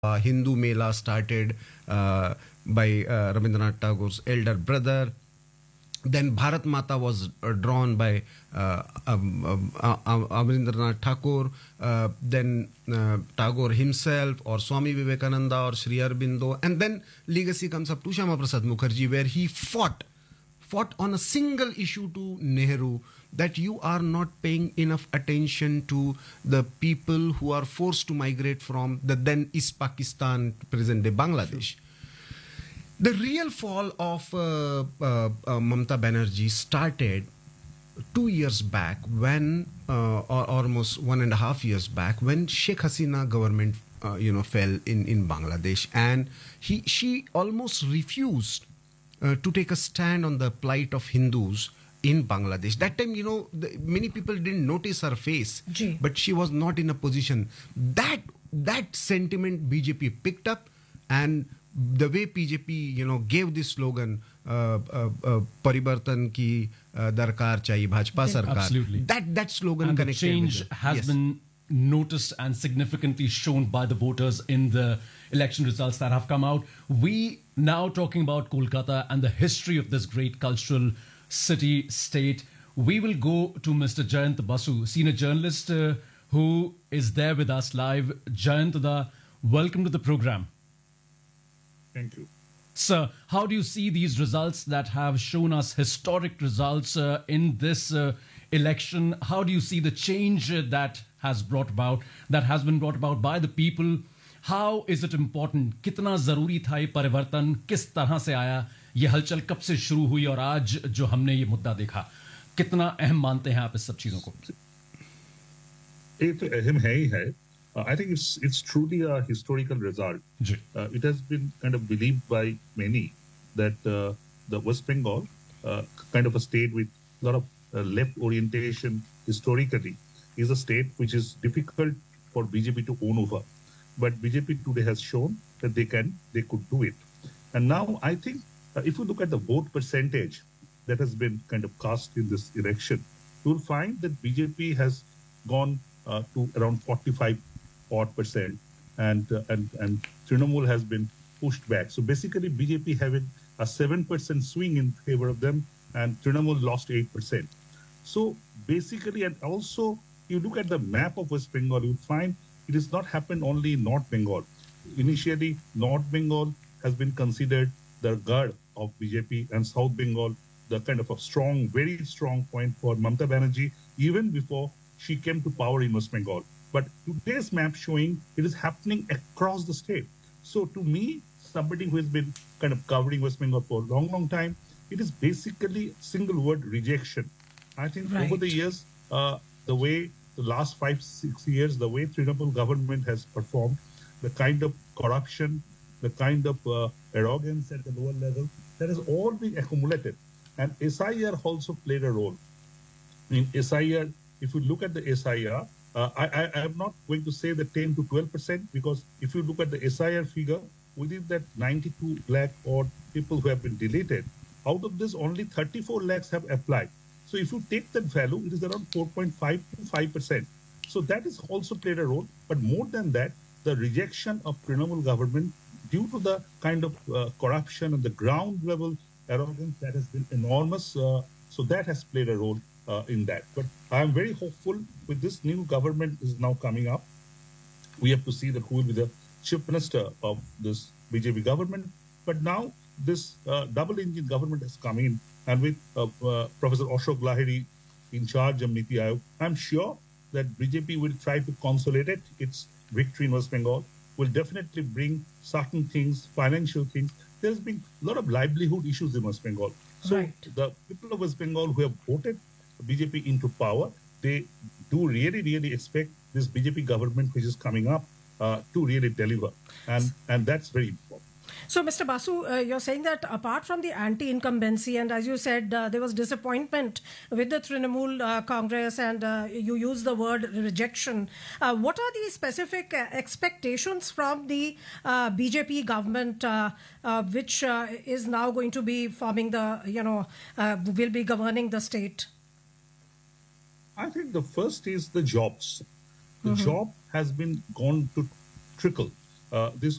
Hindu Mela started by Rabindranath Tagore's elder brother. Then Bharat Mata was drawn by Rabindranath Tagore, then Tagore himself, or Swami Vivekananda, or Sri Aurobindo, and then legacy comes up to Shyama Prasad Mukherjee, where he fought on a single issue to Nehru, that you are not paying enough attention to the people who are forced to migrate from the then East Pakistan, present day Bangladesh. The real fall of Mamata Banerjee started 2 years back when, or almost 1.5 years back, when Sheikh Hasina government, fell in Bangladesh, and she almost refused to take a stand on the plight of Hindus in Bangladesh. That time, many people didn't notice her face, but she was not in a position. That sentiment BJP picked up, and the way BJP, gave this slogan, "Parivartan ki darkar chahiye Bhajpa sarkar." Absolutely. That slogan and connected. The change has been noticed and significantly shown by the voters in the election results that have come out. We now talking about Kolkata and the history of this great cultural city state. We will go to Mr. Jayant Basu, senior journalist who is there with us live. Jayant, welcome to the program. Thank you. Sir, how do you see these results that have shown us historic results in this election? How do you see the change that has been brought about by the people? How is it important? कितना जरूरी था ये परिवर्तन? किस तरह से आया? ये हलचल कब से शुरू हुई और आज जो हमने ये मुद्दा देखा, कितना अहम मानते हैं आप इस सब चीजों को? ये तो अहम है ही है. I think it's truly a historical result. It has been kind of believed by many that the West Bengal, kind of a state with a lot of left orientation historically, is a state which is difficult for BJP to own over. But BJP today has shown that they could do it. And now I think if you look at the vote percentage that has been kind of cast in this election, you will find that BJP has gone to around 45% and Trinamool has been pushed back. So basically BJP having a 7% swing in favor of them, and Trinamool lost 8%. So basically, and also you look at the map of West Bengal, you find it has not happened only in North Bengal. Initially, North Bengal has been considered the guard of BJP, and South Bengal the kind of a strong, very strong point for Mamata Banerjee, even before she came to power in West Bengal. But today's map showing it is happening across the state. So to me, somebody who has been kind of covering West Bengal for a long, long time, it is basically single word rejection. I think over the years, the way the last 5-6 years, the way Trinamool government has performed, the kind of corruption, the kind of arrogance at the lower level, that has all been accumulated. And SIR also played a role. In SIR, if you look at the SIR, I am not going to say the 10 to 12%, because if you look at the SIR figure, within that 92 lakh odd people who have been deleted, out of this only 34 lakhs have applied. So if you take that value, it is around 4.5 to 5%. So that has also played a role. But more than that, the rejection of Trinamool government due to the kind of corruption and the ground level arrogance that has been enormous. So that has played a role in that. But I am very hopeful with this new government is now coming up. We have to see that who will be the chief minister of this BJP government. But now this double engine government has come in, and with Professor Ashok Lahiri in charge of Niti Aayog, I'm sure that BJP will try to consolidate its victory in West Bengal, will definitely bring certain things, financial things. There's been a lot of livelihood issues in West Bengal. So the people of West Bengal who have voted BJP into power, they do really, really expect this BJP government which is coming up to really deliver. And that's very important. So, Mr. Basu, you're saying that apart from the anti-incumbency, and as you said, there was disappointment with the Trinamool Congress, and you used the word rejection. What are the specific expectations from the BJP government, which is now going to be forming the, will be governing the state? I think the first is the jobs. The job has been gone to trickle. this